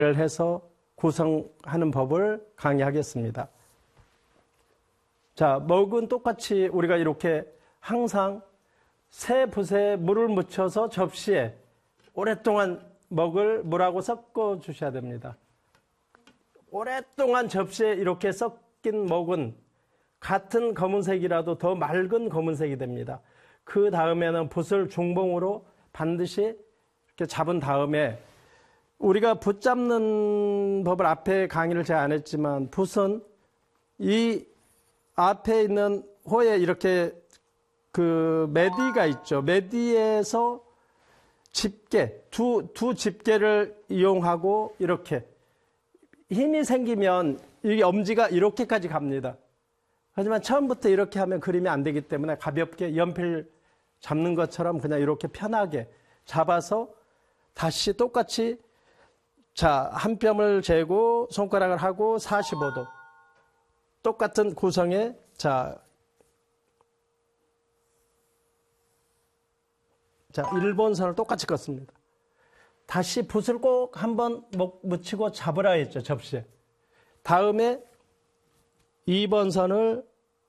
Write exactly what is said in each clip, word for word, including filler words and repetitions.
해서 구성하는 법을 강의하겠습니다. 자, 먹은 똑같이 우리가 이렇게 항상 새 붓에 물을 묻혀서 접시에 오랫동안 먹을 물하고 섞어 주셔야 됩니다. 오랫동안 접시에 이렇게 섞인 먹은 같은 검은색이라도 더 맑은 검은색이 됩니다. 그 다음에는 붓을 중봉으로 반드시 이렇게 잡은 다음에 우리가 붓 잡는 법을 앞에 강의를 제가 안 했지만 붓은 이 앞에 있는 호에 이렇게 그 매디가 있죠. 매디에서 집게, 두, 두 집게를 이용하고 이렇게 힘이 생기면 이 엄지가 이렇게까지 갑니다. 하지만 처음부터 이렇게 하면 그림이 안 되기 때문에 가볍게 연필 잡는 것처럼 그냥 이렇게 편하게 잡아서 다시 똑같이 자, 한 뼘을 재고 손가락을 하고 사십오 도 똑같은 구성에 자, 자, 일 번 선을 똑같이 껐습니다. 다시 붓을 꼭 한번 묻히고 잡으라 했죠, 접시에. 다음에 이 번 선을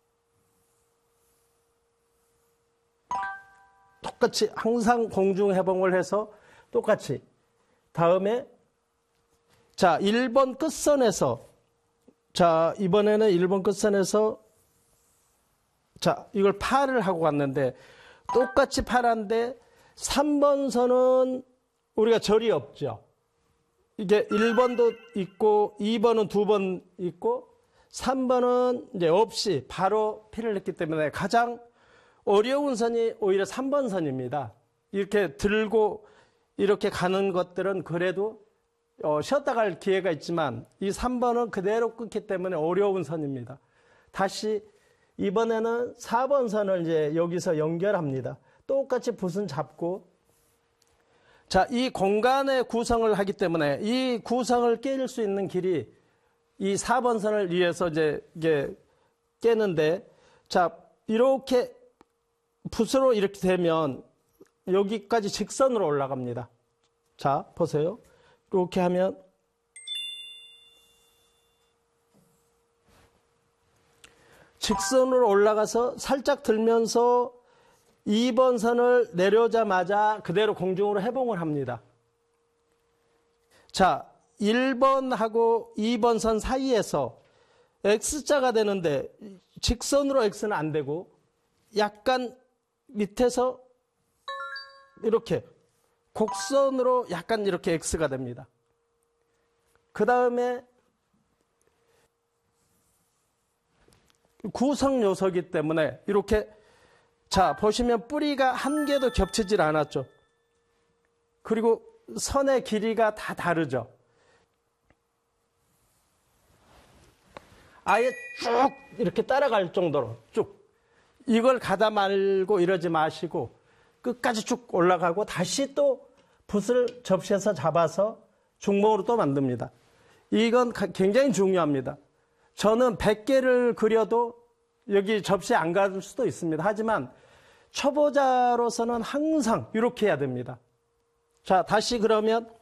똑같이 항상 공중해봉을 해서 똑같이 다음에 자, 일 번 끝선에서 자, 이번에는 일 번 끝선에서 자, 이걸 팔을 하고 갔는데 똑같이 팔한데 삼 번 선은 우리가 절이 없죠. 이게 일 번도 있고 이 번은 두 번 있고 삼 번은 이제 없이 바로 피를 했기 때문에 가장 어려운 선이 오히려 삼 번 선입니다. 이렇게 들고 이렇게 가는 것들은 그래도 어, 쉬었다 갈 기회가 있지만 이 삼 번은 그대로 끊기 때문에 어려운 선입니다. 다시 이번에는 사 번 선을 이제 여기서 연결합니다. 똑같이 붓은 잡고 자, 이 공간의 구성을 하기 때문에 이 구성을 깰 수 있는 길이 이 사 번 선을 위해서 이제 이게 깨는데 자, 이렇게 붓으로 이렇게 되면 여기까지 직선으로 올라갑니다. 자, 보세요. 이렇게 하면 직선으로 올라가서 살짝 들면서 이 번 선을 내려오자마자 그대로 공중으로 해봉을 합니다. 자, 일 번하고 이 번 선 사이에서 X자가 되는데 직선으로 X는 안 되고 약간 밑에서 이렇게 곡선으로 약간 이렇게 X가 됩니다. 그 다음에 구성 요소이기 때문에 이렇게 자, 보시면 뿌리가 한 개도 겹치질 않았죠. 그리고 선의 길이가 다 다르죠. 아예 쭉 이렇게 따라갈 정도로 쭉. 이걸 가다 말고 이러지 마시고 끝까지 쭉 올라가고 다시 또 붓을 접시에서 잡아서 중봉으로 또 만듭니다. 이건 굉장히 중요합니다. 저는 백 개를 그려도 여기 접시에 안 갈 수도 있습니다. 하지만 초보자로서는 항상 이렇게 해야 됩니다. 자, 다시 그러면